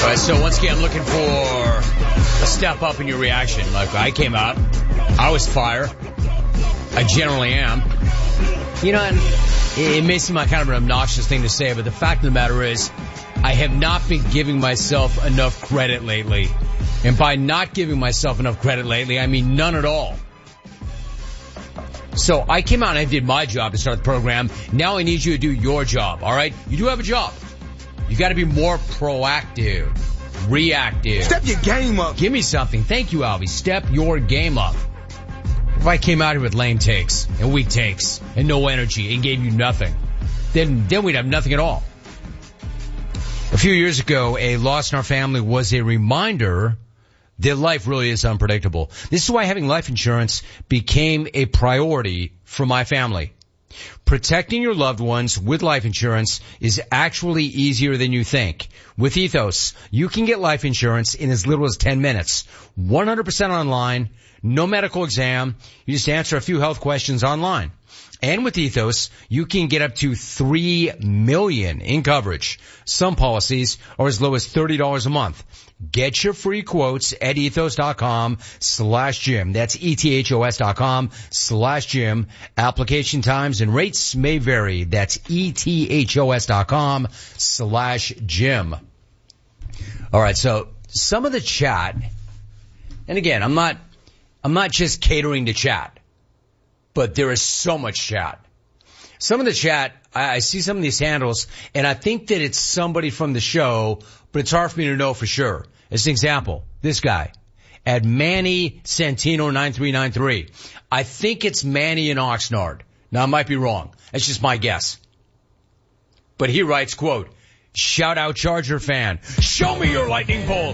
right, so once again, I'm looking for a step up in your reaction. Like, I came out, I was fire. I generally am. You know, and it may seem like kind of an obnoxious thing to say, but the fact of the matter is, I have not been giving myself enough credit lately. And by not giving myself enough credit lately, I mean none at all. So I came out and I did my job to start the program. Now I need you to do your job, all right? You do have a job. You got to be more proactive, reactive. Step your game up. Give me something. Thank you, Alvy. Step your game up. If I came out here with lame takes and weak takes and no energy and gave you nothing, then we'd have nothing at all. A few years ago, a loss in our family was a reminder that life really is unpredictable. This is why having life insurance became a priority for my family. Protecting your loved ones with life insurance is actually easier than you think. With Ethos, you can get life insurance in as little as 10 minutes. 100% online, no medical exam. You just answer a few health questions online. And with Ethos, you can get up to $3 million in coverage. Some policies are as low as $30 a month. Get your free quotes at ethos.com/Jim. That's ethos.com/Jim. Application times and rates may vary. That's ethos.com/Jim. All right. So some of the chat, and again, I'm not just catering to chat, but there is so much chat. Some of the chat, I see some of these handles, and I think that it's somebody from the show, but it's hard for me to know for sure. As an example, this guy, at Manny Santino 9393. I think it's Manny in Oxnard. Now, I might be wrong. That's just my guess. But he writes, quote, shout out Charger fan. Show me your lightning bolt.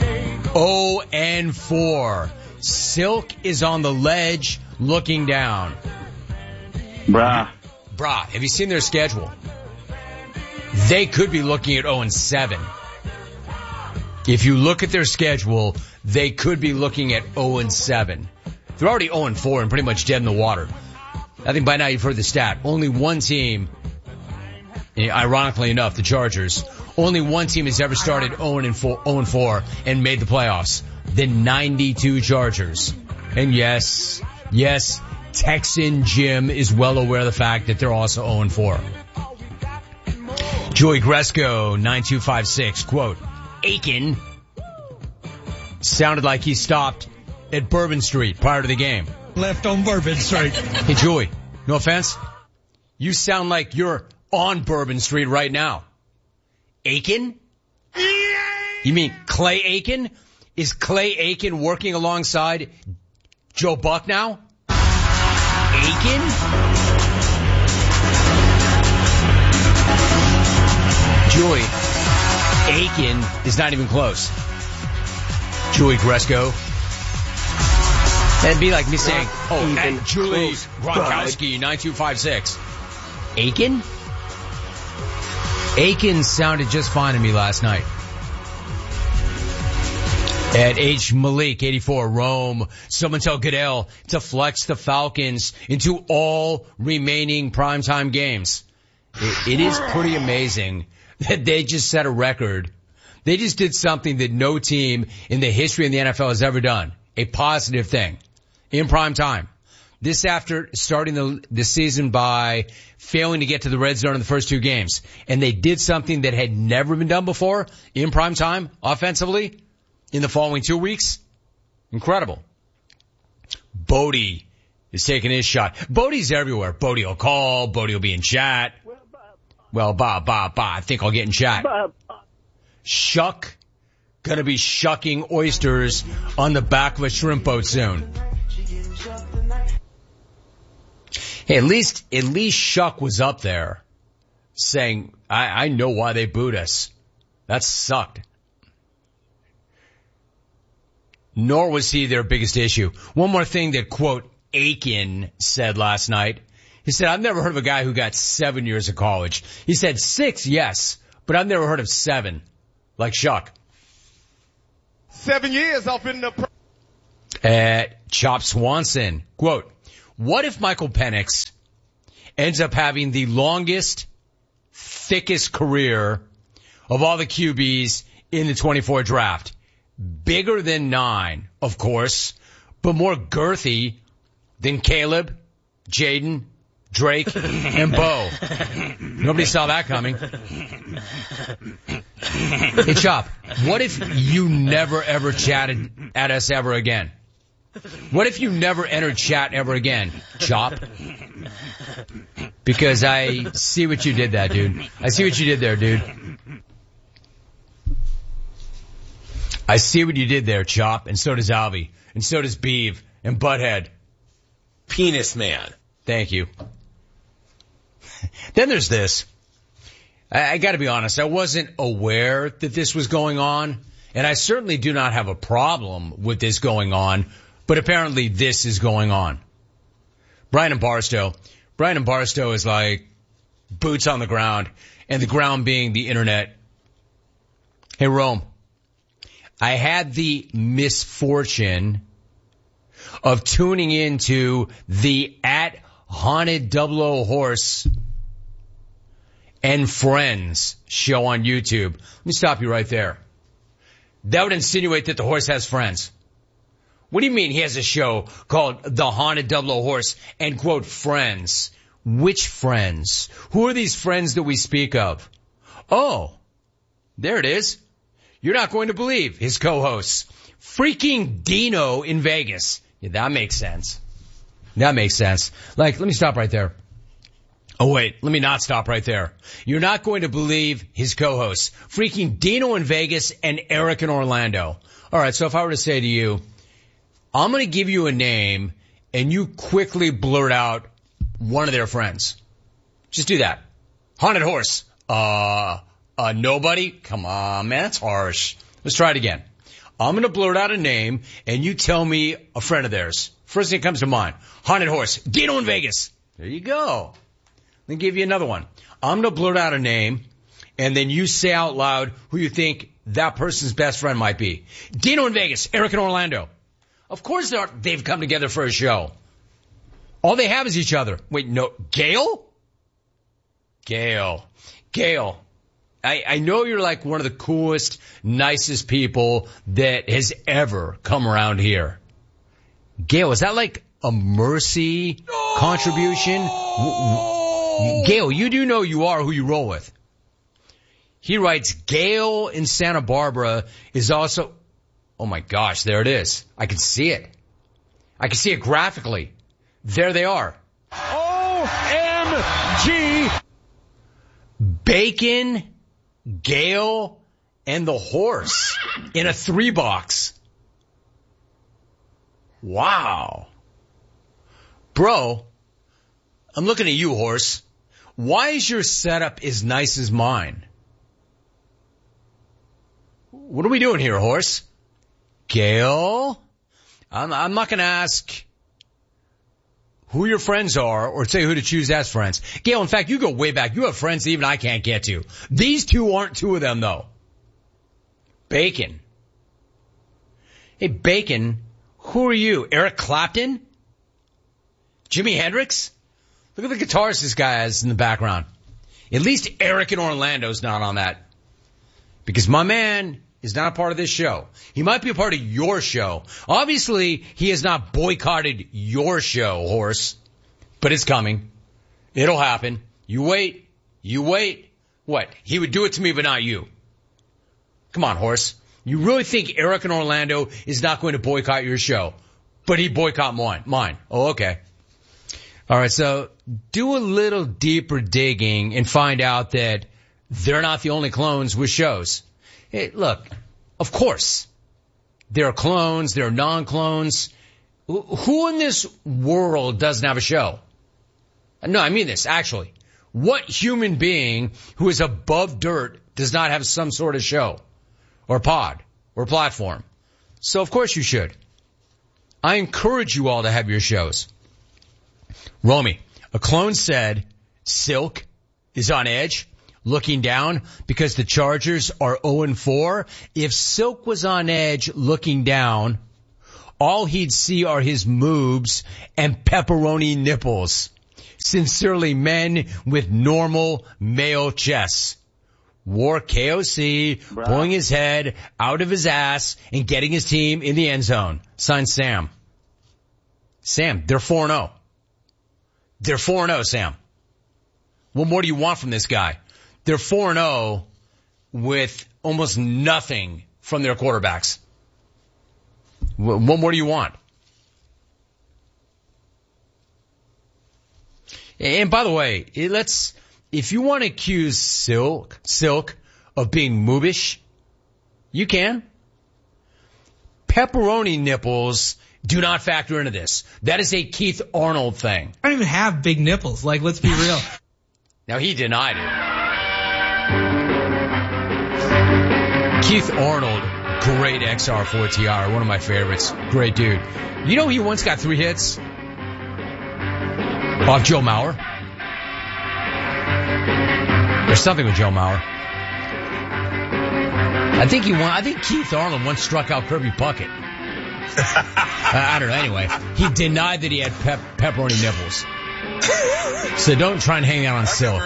0-4. Silk is on the ledge looking down. Brah, have you seen their schedule? They could be looking at 0-7. If you look at their schedule, they could be looking at 0-7. They're already 0-4 and pretty much dead in the water. I think by now you've heard the stat. Only one team, ironically enough, the Chargers, only one team has ever started 0-4 and made the playoffs. The 92 Chargers. And yes, Texan Jim is well aware of the fact that they're also 0-4. Joey Gresco, 9256, quote, Aiken sounded like he stopped at Bourbon Street prior to the game. Left on Bourbon Street. Hey, Joey, no offense. You sound like you're on Bourbon Street right now. Aiken? You mean Clay Aiken? Is Clay Aiken working alongside Joe Buck now? Aiken? Joey, Aiken is not even close. Joey Gresco. That'd be like me saying, Julie Gronkowski, 9256. Aiken? Aiken sounded just fine to me last night. At H. Malik, 84, Rome, someone tell Goodell to flex the Falcons into all remaining primetime games. It is pretty amazing that they just set a record. They just did something that no team in the history of the NFL has ever done. A positive thing. In prime time. This after starting the season by failing to get to the red zone in the first two games. And they did something that had never been done before in prime time, offensively, in the following 2 weeks. Incredible. Bodie is taking his shot. Bodie's everywhere. Bodie will call. Bodie will be in chat. Well, I think I'll get in chat. Shuck. Gonna be shucking oysters on the back of a shrimp boat soon. Hey, at least Shuck was up there saying, I know why they booed us. That sucked. Nor was he their biggest issue. One more thing that, quote, Aiken said last night. He said, I've never heard of a guy who got 7 years of college. He said 6, yes, but I've never heard of 7, like Shuck. 7 years off in the... Chop Swanson, quote, what if Michael Penix ends up having the longest, thickest career of all the QBs in the 24 draft. Bigger than 9, of course, but more girthy than Caleb, Jaden, Drake, and Bo. Nobody saw that coming. Hey, Chop, what if you never ever chatted at us ever again? What if you never entered chat ever again, Chop? Because I see what you did there, dude. I see what you did there, dude. I see what you did there, Chop, and so does Alvy, and so does Beav, and Butthead. Penis man. Thank you. Then there's this. I gotta be honest, I wasn't aware that this was going on, and I certainly do not have a problem with this going on, but apparently this is going on. Brian and Barstow is like boots on the ground, and the ground being the internet. Hey, Rome. I had the misfortune of tuning into the @HauntedOO Horse and Friends show on YouTube. Let me stop you right there. That would insinuate that the horse has friends. What do you mean he has a show called The Haunted OO Horse and, quote, friends? Which friends? Who are these friends that we speak of? Oh, there it is. You're not going to believe his co-hosts. Freaking Dino in Vegas. Yeah, that makes sense. That makes sense. Like, let me stop right there. Oh, wait, let me not stop right there. You're not going to believe his co-hosts. Freaking Dino in Vegas and Eric in Orlando. All right, so if I were to say to you, I'm going to give you a name, and you quickly blurt out one of their friends. Just do that. Haunted Horse. Nobody? Come on, man, that's harsh. Let's try it again. I'm going to blurt out a name, and you tell me a friend of theirs. First thing that comes to mind. Haunted Horse. Dino in Vegas. There you go. Let me give you another one. I'm going to blurt out a name, and then you say out loud who you think that person's best friend might be. Dino in Vegas. Eric in Orlando. Of course they've come together for a show. All they have is each other. Wait, no. Gail? Gail. I know you're like one of the coolest, nicest people that has ever come around here. Gail, is that like a Mercy contribution? Gail, you do know you are who you roll with. He writes, Gail in Santa Barbara is also... Oh my gosh, there it is. I can see it. I can see it graphically. There they are. OMG! Bacon, Gail, and the horse in a 3-box. Wow. Bro, I'm looking at you, horse. Why is your setup as nice as mine? What are we doing here, horse? Gail? I'm not going to ask who your friends are or tell you who to choose as friends. Gail, in fact, you go way back. You have friends that even I can't get to. These two aren't two of them, though. Bacon. Hey, Bacon, who are you? Eric Clapton? Jimi Hendrix? Look at the guitars this guy has in the background. At least Eric in Orlando's not on that. Because my man is not a part of this show. He might be a part of your show. Obviously, he has not boycotted your show, horse. But it's coming. It'll happen. You wait. You wait. What? He would do it to me, but not you. Come on, horse. You really think Eric in Orlando is not going to boycott your show? But he boycott mine. Oh, okay. All right, so do a little deeper digging and find out that they're not the only clones with shows. Hey, look, of course, there are clones, there are non-clones. Who in this world doesn't have a show? No, I mean this, actually. What human being who is above dirt does not have some sort of show or pod or platform? So, of course, you should. I encourage you all to have your shows. Romy, a clone said Silk is on edge, looking down because the Chargers are 0-4. If Silk was on edge looking down, all he'd see are his moobs and pepperoni nipples. Sincerely, men with normal male chests. wore KOC, pulling his head out of his ass and getting his team in the end zone. Signed Sam. Sam, they're 4-0. They're 4-0, Sam. What more do you want from this guy? They're 4-0 with almost nothing from their quarterbacks. What more do you want? And by the way, if you want to accuse Silk of being moobish, you can. Pepperoni nipples do not factor into this. That is a Keith Arnold thing. I don't even have big nipples. Like, let's be real. Now, he denied it. Keith Arnold, great XR4TR, one of my favorites. Great dude. You know he once got 3 hits off Joe Mauer? There's something with Joe Mauer. I think Keith Arnold once struck out Kirby Puckett. I don't know. Anyway, he denied that he had pepperoni nipples. So don't try and hang out on Silk.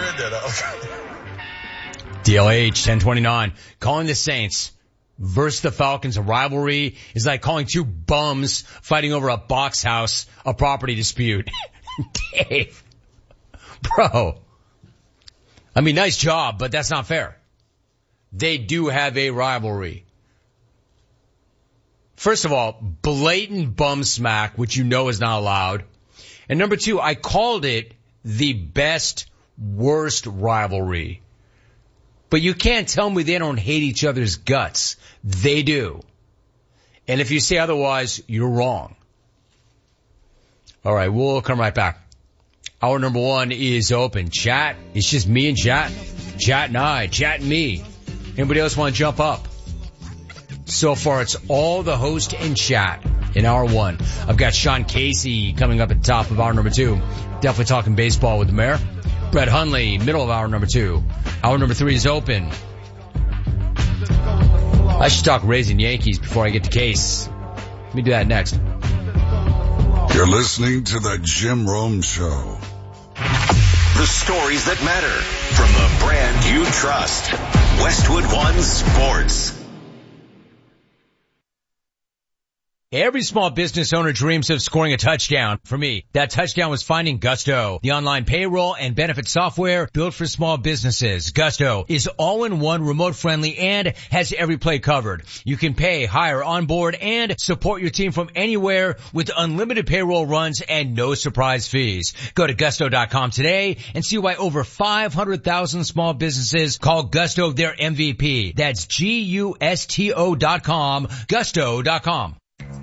DLH 1029 calling the Saints versus the Falcons a rivalry is like calling two bums fighting over a box house a property dispute. Dave, bro. I mean, nice job, but that's not fair. They do have a rivalry. First of all, blatant bum smack, which you know is not allowed. And number 2, I called it the best, worst rivalry. But you can't tell me they don't hate each other's guts. They do. And if you say otherwise, you're wrong. All right, we'll come right back. Hour number 1 is open. Chat. It's just me and chat. Chat and I. Chat and me. Anybody else want to jump up? So far, it's all the host and chat in hour 1. I've got Sean Casey coming up at the top of hour number 2. Definitely talking baseball with the mayor. Brett Hundley, middle of hour number 2. Hour number 3 is open. I should talk Raising Yankees before I get to Case. Let me do that next. You're listening to the Jim Rome Show. The stories that matter from the brand you trust. Westwood One Sports. Every small business owner dreams of scoring a touchdown. For me, that touchdown was finding Gusto, the online payroll and benefit software built for small businesses. Gusto is all-in-one, remote-friendly, and has every play covered. You can pay, hire, onboard, and support your team from anywhere with unlimited payroll runs and no surprise fees. Go to Gusto.com today and see why over 500,000 small businesses call Gusto their MVP. That's Gusto.com, Gusto.com.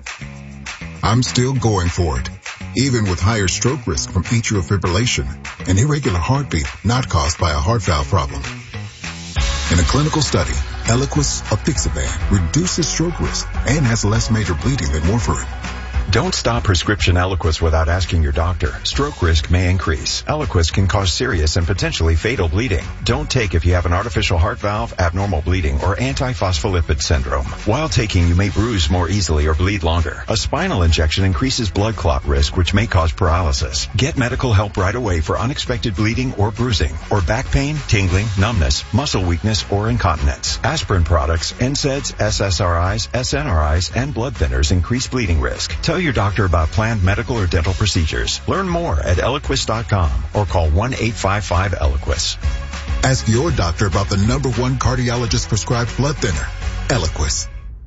I'm still going for it, even with higher stroke risk from atrial fibrillation, an irregular heartbeat not caused by a heart valve problem. In a clinical study, Eliquis apixaban reduces stroke risk and has less major bleeding than warfarin. Don't stop prescription Eliquis without asking your doctor. Stroke risk may increase. Eliquis can cause serious and potentially fatal bleeding. Don't take if you have an artificial heart valve, abnormal bleeding, or antiphospholipid syndrome. While taking, you may bruise more easily or bleed longer. A spinal injection increases blood clot risk, which may cause paralysis. Get medical help right away for unexpected bleeding or bruising, or back pain, tingling, numbness, muscle weakness, or incontinence. Aspirin products, NSAIDs, SSRIs, SNRIs, and blood thinners increase bleeding risk. Tell your doctor about planned medical or dental procedures. Learn more at Eliquis.com or call 1-855-ELIQUIS. Ask your doctor about the #1 cardiologist prescribed blood thinner, Eliquis.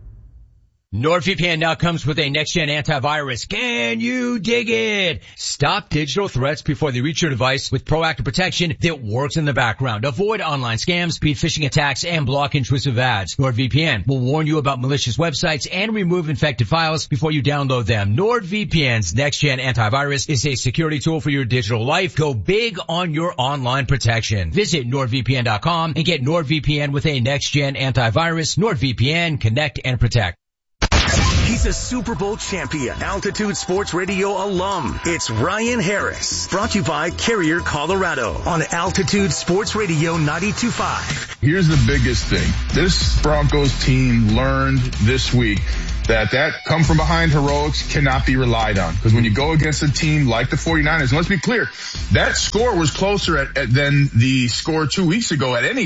NordVPN now comes with a next-gen antivirus. Can you dig it? Stop digital threats before they reach your device with proactive protection that works in the background. Avoid online scams, speed phishing attacks, and block intrusive ads. NordVPN will warn you about malicious websites and remove infected files before you download them. NordVPN's next-gen antivirus is a security tool for your digital life. Go big on your online protection. Visit NordVPN.com and get NordVPN with a next-gen antivirus. NordVPN, connect and protect. He's a Super Bowl champion, Altitude Sports Radio alum. It's Ryan Harris, brought to you by Carrier, Colorado, on Altitude Sports Radio 92.5. Here's the biggest thing. This Broncos team learned this week that come from behind heroics cannot be relied on. Because when you go against a team like the 49ers, and let's be clear, that score was closer than the score 2 weeks ago at any point.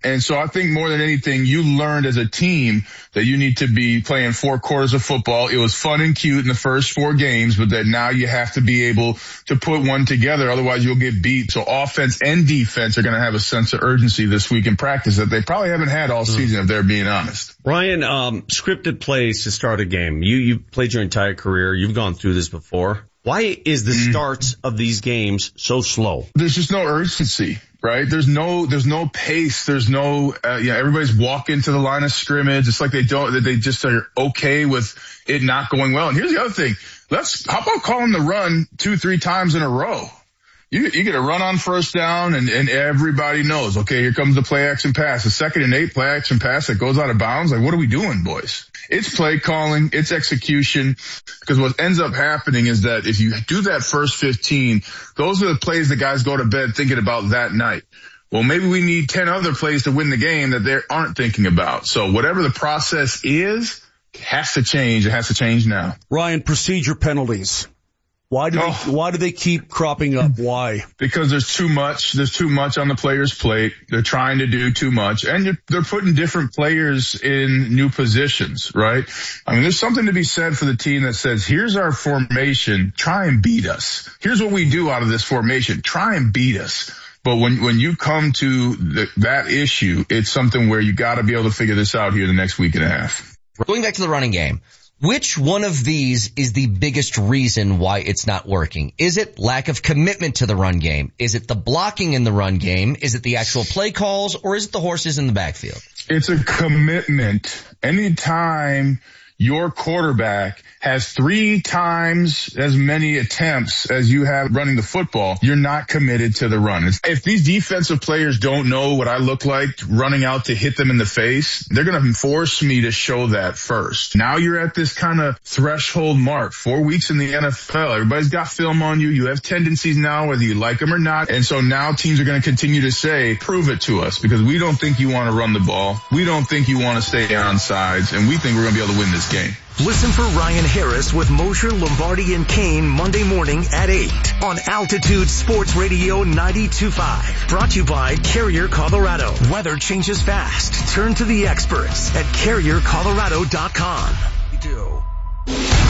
And so I think more than anything, you learned as a team that you need to be playing 4 quarters of football. It was fun and cute in the first 4 games, but that now you have to be able to put one together. Otherwise you'll get beat. So offense and defense are going to have a sense of urgency this week in practice that they probably haven't had all season, if they're being honest. Ryan, scripted plays to start a game. You played your entire career. You've gone through this before. Why is the starts of these games so slow? There's just no urgency, right? There's no pace. There's no, everybody's walking to the line of scrimmage. It's like they just are okay with it not going well. And here's the other thing. How about calling the run 2-3 times in a row? You get a run on first down and everybody knows, okay, here comes the play action pass. The 2nd and 8 play action pass that goes out of bounds. Like, what are we doing, boys? It's play calling, it's execution, because what ends up happening is that if you do that first 15, those are the plays the guys go to bed thinking about that night. Well, maybe we need 10 other plays to win the game that they aren't thinking about. So whatever the process is, it has to change. It has to change now. Ryan, procedure penalties. Why do they keep cropping up? Why? Because there's too much. There's too much on the player's plate. They're trying to do too much. And they're putting different players in new positions, right? I mean, there's something to be said for the team that says, here's our formation. Try and beat us. Here's what we do out of this formation. Try and beat us. But when you come to that issue, it's something where you got to be able to figure this out here the next week and a half. Going back to the running game. Which one of these is the biggest reason why it's not working? Is it lack of commitment to the run game? Is it the blocking in the run game? Is it the actual play calls? Or is it the horses in the backfield? It's a commitment. Anytime your quarterback has 3 times as many attempts as you have running the football, you're not committed to the run. If these defensive players don't know what I look like running out to hit them in the face, they're going to force me to show that first. Now you're at this kind of threshold mark, 4 weeks in the NFL. Everybody's got film on you. You have tendencies now, whether you like them or not. And so now teams are going to continue to say, prove it to us, because we don't think you want to run the ball. We don't think you want to stay on sides, and we think we're going to be able to win this game. Listen for Ryan Harris with Mosher, Lombardi, and Kane Monday morning at 8 on Altitude Sports Radio 92.5. Brought to you by Carrier, Colorado. Weather changes fast. Turn to the experts at CarrierColorado.com.